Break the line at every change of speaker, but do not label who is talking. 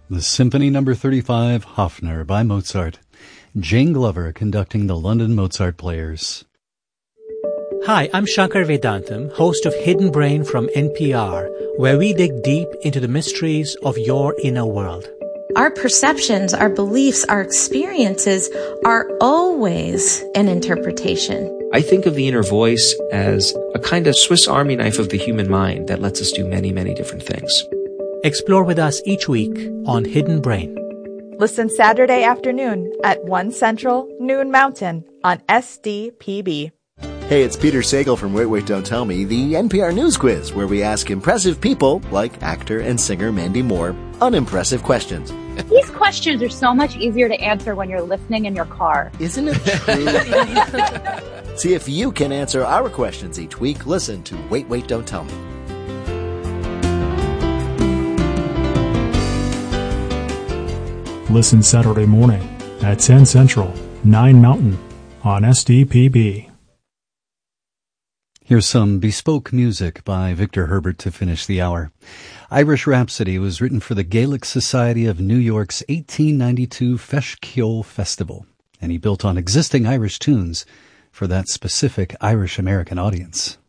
The Symphony No. 35, Hofner by Mozart. Jane Glover conducting the London Mozart Players.
Hi, I'm Shankar Vedantam, host of Hidden Brain from NPR, where we dig deep into the mysteries of your inner world.
Our perceptions, our beliefs, our experiences are always an interpretation.
I think of the inner voice as a kind of Swiss Army knife of the human mind that lets us do many, many different things.
Explore with us each week on Hidden Brain.
Listen Saturday afternoon at 1 Central, noon Mountain on SDPB.
Hey, it's Peter Sagal from Wait, Wait, Don't Tell Me, the NPR News Quiz, where we ask impressive people, like actor and singer Mandy Moore, unimpressive questions.
These questions are so much easier to answer when you're listening in your car.
Isn't it true? See if you can answer our questions each week. Listen to Wait, Wait, Don't Tell Me.
Listen Saturday morning at 10 Central, 9 Mountain on SDPB.
Here's some bespoke music by Victor Herbert to finish the hour. Irish Rhapsody was written for the Gaelic Society of New York's 1892 Feisteachail Festival, and he built on existing Irish tunes for that specific Irish-American audience.